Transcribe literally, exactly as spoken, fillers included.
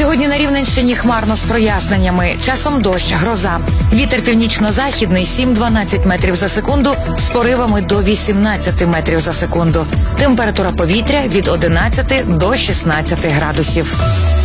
Сьогодні на Рівненщині хмарно з проясненнями. Часом дощ, гроза. Вітер північно-західний сім-дванадцять метрів за секунду з поривами до вісімнадцяти метрів за секунду. Температура повітря від одинадцяти до шістнадцяти градусів.